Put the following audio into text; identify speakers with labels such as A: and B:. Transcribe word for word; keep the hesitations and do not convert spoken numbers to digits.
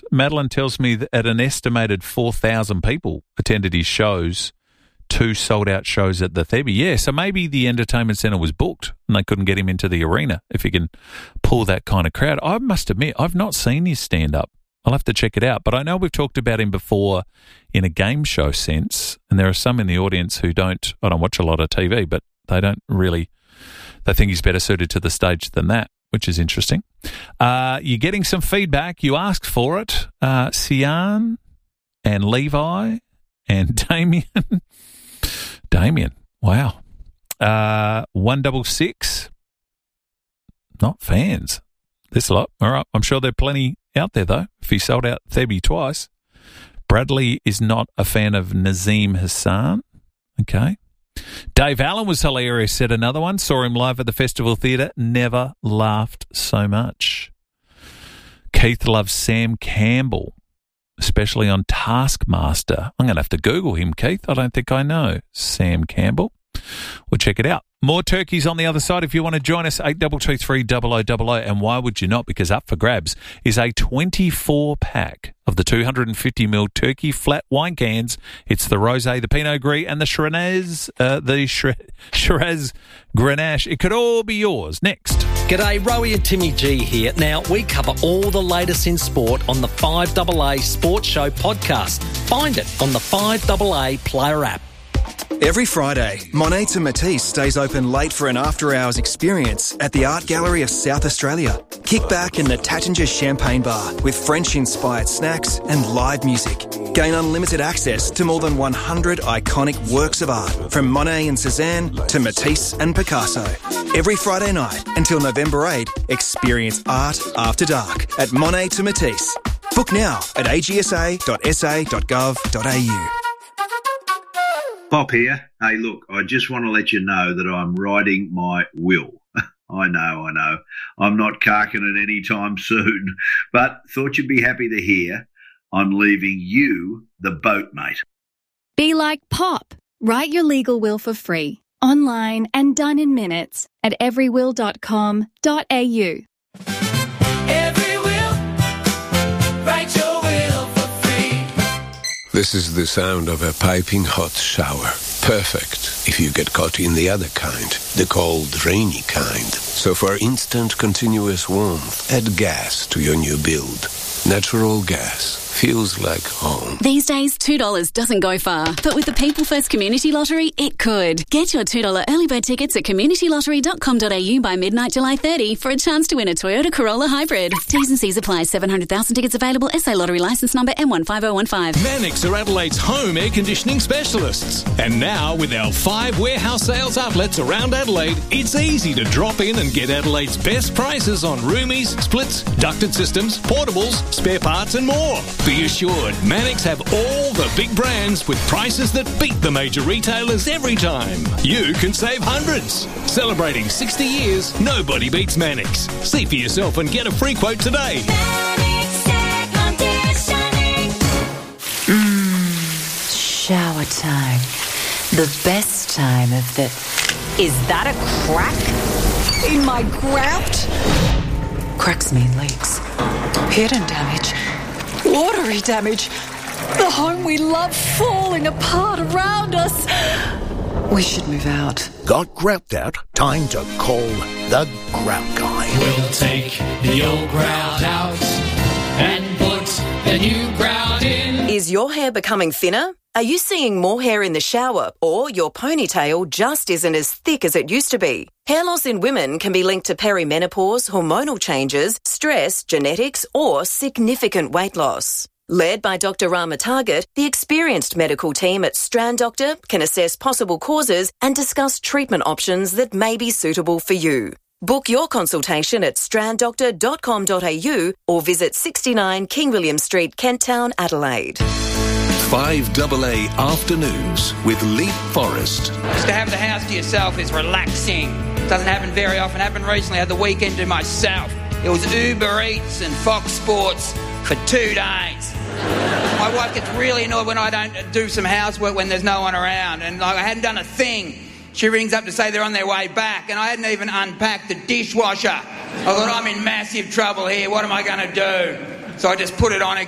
A: Madeline tells me that at an estimated four thousand people attended his shows, two sold-out shows at the Thebby. Yeah, so maybe the entertainment centre was booked and they couldn't get him into the arena if he can pull that kind of crowd. I must admit, I've not seen his stand-up. I'll have to check it out. But I know we've talked about him before in a game show sense, and there are some in the audience who don't, I don't watch a lot of T V, but they don't really, they think he's better suited to the stage than that, which is interesting. Uh, you're getting some feedback. You asked for it. Uh, Sian and Levi and Damien. Damien, wow. Uh, one double six. Not fans. This lot. All right. I'm sure there are plenty out there, though, if he sold out Thebby twice. Bradley is not a fan of Nazim Hassan. Okay. Dave Allen was hilarious, said another one. Saw him live at the Festival Theatre. Never laughed so much. Keith loves Sam Campbell, especially on Taskmaster. I'm going to have to Google him, Keith. I don't think I know Sam Campbell. We'll check it out. More turkeys on the other side if you want to join us, eight two two three, double oh double oh. And why would you not? Because up for grabs is a twenty-four pack of the two hundred fifty milliliter turkey flat wine cans. It's the Rosé, the Pinot Gris, and the Shiraz, uh, the Shiraz Grenache. It could all be yours. Next.
B: G'day, Rowie and Timmy G here. Now, we cover all the latest in sport on the five A A Sports Show podcast. Find it on the five A A Player app.
C: Every Friday, Monet to Matisse stays open late for an after-hours experience at the Art Gallery of South Australia. Kick back in the Tattinger Champagne Bar with French-inspired snacks and live music. Gain unlimited access to more than one hundred iconic works of art, from Monet and Cézanne to Matisse and Picasso. Every Friday night until November eighth, experience art after dark at Monet to Matisse. Book now at a g s a dot s a dot gov dot a u.
D: Pop here. Hey, look, I just want to let you know that I'm writing my will. I know, I know. I'm not carking it anytime soon, but thought you'd be happy to hear I'm leaving you the boat, mate.
E: Be like Pop. Write your legal will for free, online and done in minutes at every will dot com dot a u.
F: This is the sound of a piping hot shower. Perfect if you get caught in the other kind, the cold, rainy kind. So for instant, continuous warmth, add gas to your new build. Natural gas feels like home.
G: These days, two dollars doesn't go far. But with the People First Community Lottery, it could. Get your two dollars early bird tickets at community lottery dot com dot a u by midnight July thirtieth for a chance to win a Toyota Corolla Hybrid. T's and C's apply. seven hundred thousand tickets available. S A Lottery licence number M one five oh one five.
H: Mannix are Adelaide's home air conditioning specialists. And now, with our five warehouse sales outlets around Adelaide, it's easy to drop in and get Adelaide's best prices on roomies, splits, ducted systems, portables, spare parts and more. Be assured, Mannix have all the big brands with prices that beat the major retailers every time. You can save hundreds. Celebrating sixty years, nobody beats Mannix. See for yourself and get a free quote today.
I: Mannix Air Conditioning.
J: Mmm, shower time. The best time of the... Is that a crack in my grout? Cracks mean leaks. Hidden damage. Watery damage. The home we love falling apart around us. We should move out.
K: Got grout out? Time to call the Grout Guy.
L: We'll take the old grout out and put the new grout in.
M: Is your hair becoming thinner? Are you seeing more hair in the shower, or your ponytail just isn't as thick as it used to be? Hair loss in women can be linked to perimenopause, hormonal changes, stress, genetics, or significant weight loss. Led by Doctor Rama Target, the experienced medical team at Strand Doctor can assess possible causes and discuss treatment options that may be suitable for you. Book your consultation at strand doctor dot com dot a u or visit sixty-nine King William Street, Kent Town, Adelaide.
F: five A A Afternoons with Leap Forest.
N: Just to have the house to yourself is relaxing. Doesn't happen very often. Happened recently. I had the weekend to myself. It was Uber Eats and Fox Sports for two days. My wife gets really annoyed when I don't do some housework when there's no one around, and like I hadn't done a thing. She rings up to say they're on their way back, and I hadn't even unpacked the dishwasher. I thought, I'm in massive trouble here. What am I going to do? So I just put it on again.